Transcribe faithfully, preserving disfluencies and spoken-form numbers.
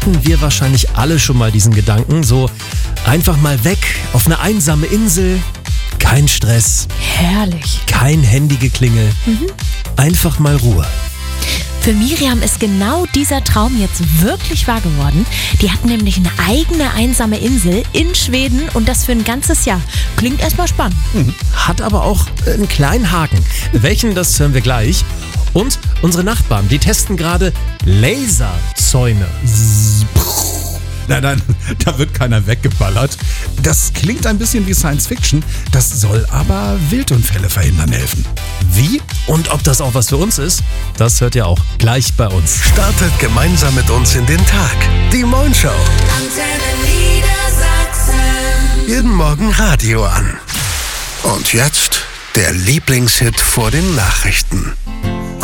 hatten wir wahrscheinlich alle schon mal diesen Gedanken, so einfach mal weg auf eine einsame Insel, kein Stress, Herrlich. kein Handygeklingel, mhm. einfach mal Ruhe. Für Miriam ist genau dieser Traum jetzt wirklich wahr geworden. Die hat nämlich eine eigene einsame Insel in Schweden und das für ein ganzes Jahr. Klingt erstmal spannend. Mhm. Hat aber auch einen kleinen Haken. Welchen, das hören wir gleich. Und unsere Nachbarn, die testen gerade Laserzäune. Nein, nein, da wird keiner weggeballert. Das klingt ein bisschen wie Science Fiction, das soll aber Wildunfälle verhindern helfen. Wie und ob das auch was für uns ist, das hört ihr auch gleich bei uns. Startet gemeinsam mit uns in den Tag. Die Moin Show. Antenne Niedersachsen. Jeden Morgen Radio an. Und jetzt der Lieblingshit vor den Nachrichten.